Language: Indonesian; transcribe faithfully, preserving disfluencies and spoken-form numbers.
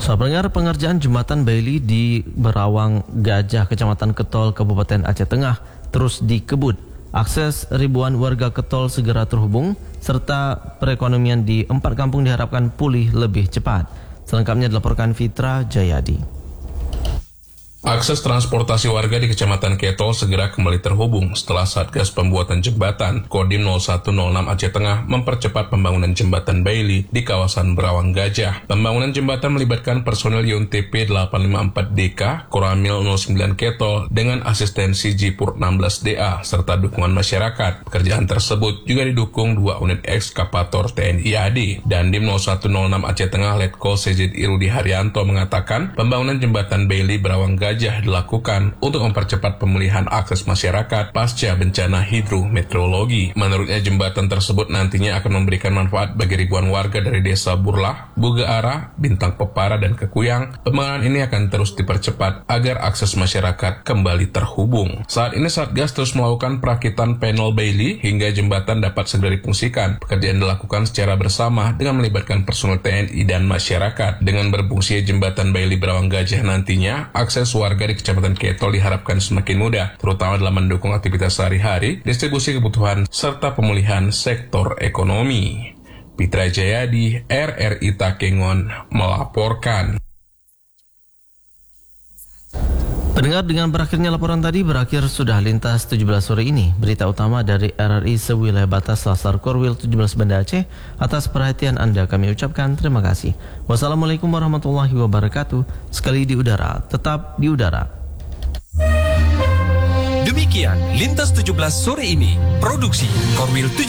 Saudara, pengerjaan jembatan Bailey di Berawang Gajah, Kecamatan Ketol, Kabupaten Aceh Tengah terus dikebut. Akses ribuan warga Ketol segera terhubung, serta perekonomian di empat kampung diharapkan pulih lebih cepat. Selengkapnya dilaporkan Fitra Jayadi. Akses transportasi warga di Kecamatan Ketol segera kembali terhubung setelah Satgas Pembuatan Jembatan Kodim nol satu nol enam Aceh Tengah mempercepat pembangunan jembatan Bailey di kawasan Berawang Gajah. Pembangunan jembatan melibatkan personel Y U N T P delapan lima empat D K, Koramil nol sembilan Ketol dengan asistensi Jipur enam belas D A serta dukungan masyarakat. Pekerjaan tersebut juga didukung dua unit ekskavator T N I A D. Dandim nol satu nol enam Aceh Tengah Letko C Z Irudi Haryanto mengatakan pembangunan jembatan Bailey Berawang Gajah dilakukan untuk mempercepat pemulihan akses masyarakat pasca bencana hidrometeorologi. Menurutnya, jembatan tersebut nantinya akan memberikan manfaat bagi ribuan warga dari desa Burlah, Bugaara, Bintang Pepara, dan Kekuyang. Pembangunan ini akan terus dipercepat agar akses masyarakat kembali terhubung. Saat ini Satgas terus melakukan perakitan panel Bailey hingga jembatan dapat segera difungsikan. Pekerjaan dilakukan secara bersama dengan melibatkan personel T N I dan masyarakat. Dengan berfungsinya jembatan Bailey Berawang Gajah nantinya, akses warga di Kecamatan Ketol diharapkan semakin mudah, terutama dalam mendukung aktivitas sehari-hari, distribusi kebutuhan, serta pemulihan sektor ekonomi. Fitra Jayadi, R R I Takengon, melaporkan. Pendengar, dengan berakhirnya laporan tadi, berakhir sudah Lintas tujuh belas sore ini. Berita utama dari R R I sewilayah batas Lasar Korwil tujuh belas Banda Aceh. Atas perhatian Anda kami ucapkan terima kasih. Wassalamualaikum warahmatullahi wabarakatuh. Sekali di udara, tetap di udara. Demikian Lintas tujuh belas sore ini. Produksi Korwil